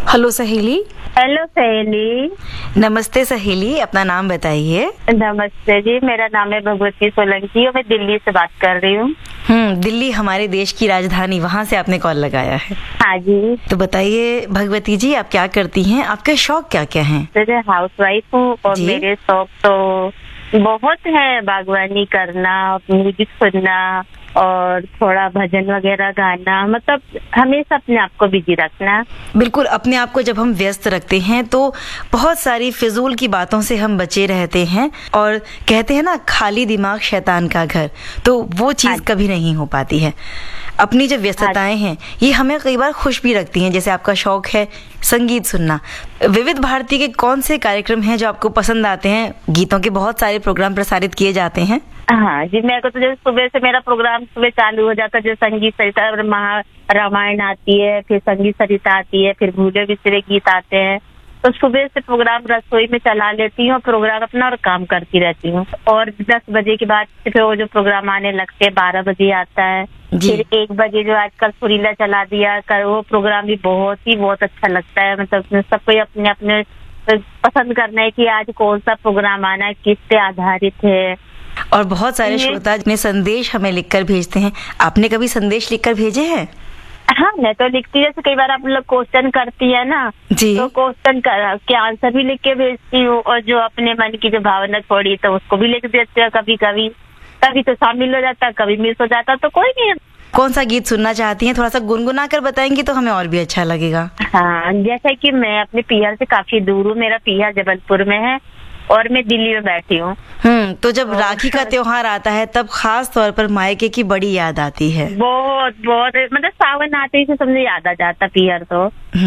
Hello सहेली। Hello सहेली। नमस्ते सहेली, अपना नाम बताइए। नमस्ते जी, मेरा नाम है भगवती सोलंकी और मैं दिल्ली से बात कर रही हूँ। दिल्ली हमारे देश की राजधानी, वहाँ से आपने कॉल लगाया है। हाँ जी। तो बताइए भगवती जी, आप क्या करती हैं, आपके शौक क्या क्या हैं? मैं हाउस वाइफ हूँ और मेरे शौक तो बहुत है। बागवानी करना, म्यूजिक सुनना और थोड़ा भजन वगैरह गाना, मतलब हमेशा अपने आप को बिजी रखना। बिल्कुल, अपने आप को जब हम व्यस्त रखते हैं तो बहुत सारी फिजूल की बातों से हम बचे रहते हैं और कहते हैं ना, खाली दिमाग शैतान का घर, तो वो चीज़ कभी नहीं हो पाती है। अपनी जो व्यस्तताएं हैं ये हमें कई बार खुश भी रखती हैं। जैसे आपका शौक है संगीत सुनना, विविध भारती के कौन से कार्यक्रम हैं जो आपको पसंद आते हैं? गीतों के बहुत सारे प्रोग्राम प्रसारित किए जाते हैं। हाँ जी, मेरे को तो जैसे सुबह से मेरा प्रोग्राम सुबह चालू हो जाता है, जो संगीत सरिता रामायण आती है, फिर संगीत सरिता आती है, फिर भूले बिसरे गीत आते हैं। तो सुबह से प्रोग्राम रसोई में चला लेती हूँ, प्रोग्राम अपना और काम करती रहती हूँ। और 10 बजे के बाद फिर वो जो प्रोग्राम आने लगते हैं 12 बजे आता है, फिर 1 बजे जो आजकल सुरीला चला दिया कर, वो प्रोग्राम भी बहुत अच्छा लगता है। मतलब सबको अपने अपने पसंद करना है कि आज कौन सा प्रोग्राम आना है, किस पे आधारित है। और बहुत सारे श्रोता अपने संदेश हमें लिखकर भेजते हैं। आपने कभी संदेश लिखकर भेजे हैं? हाँ, मैं तो लिखती, जैसे कई बार आप लोग क्वेश्चन करती है ना जी, तो क्वेश्चन के आंसर भी लिख के भेजती हूँ और जो अपने मन की जो भावना थोड़ी तो उसको भी लिख देते हैं। कभी कभी तो शामिल हो जाता, कभी मिस हो जाता, तो कोई नहीं। कौन सा गीत सुनना चाहती हैं? थोड़ा सा गुनगुना कर बताएंगी तो हमें और भी अच्छा लगेगा। हाँ, जैसे कि मैं अपने पीहर से काफी दूर हूँ, मेरा पीहर जबलपुर में है और मैं दिल्ली में बैठी हूँ। तो जब राखी का त्योहार आता है तब खास तौर पर मायके की बड़ी याद आती है। बहुत मतलब सावन आते ही से समझे याद आ जाता पीहर तो।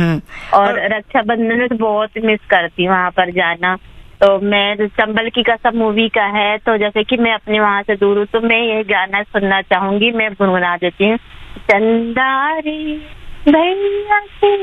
और रक्षाबंधन में तो बहुत मिस करती हूँ वहाँ पर जाना। तो मैं चंबल की कसम मूवी का है, तो जैसे कि मैं अपने वहाँ से दूर हूँ तो मैं ये गाना सुनना चाहूंगी। मैं गुनगुना देती हूँ। चंदारी भैया